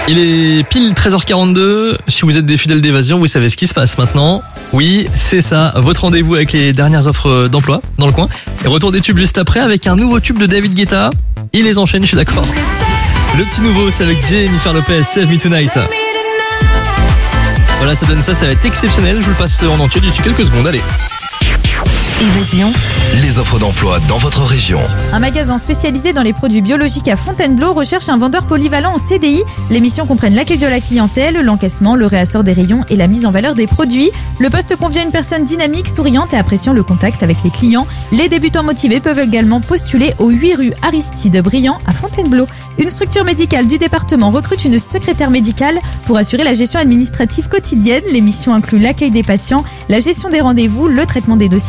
Il est pile 13h42. Si vous êtes des fidèles d'Évasion, vous savez ce qui se passe maintenant. Oui, c'est ça, votre rendez-vous avec les dernières offres d'emploi dans le coin. Et retour des tubes juste après avec un nouveau tube de David Guetta. Il les enchaîne, je suis d'accord. Le petit nouveau, c'est avec Jennifer Lopez, Save Me Tonight. Voilà, ça donne ça, ça va être exceptionnel. Je vous le passe en entier d'ici quelques secondes, allez. Évasion. Les offres d'emploi dans votre région. Un magasin spécialisé dans les produits biologiques à Fontainebleau recherche un vendeur polyvalent en CDI. Les missions comprennent l'accueil de la clientèle, l'encaissement, le réassort des rayons et la mise en valeur des produits. Le poste convient à une personne dynamique, souriante et appréciant le contact avec les clients. Les débutants motivés peuvent également postuler au 8 rue Aristide Briand à Fontainebleau. Une structure médicale du département recrute une secrétaire médicale pour assurer la gestion administrative quotidienne. Les missions incluent l'accueil des patients, la gestion des rendez-vous, le traitement des dossiers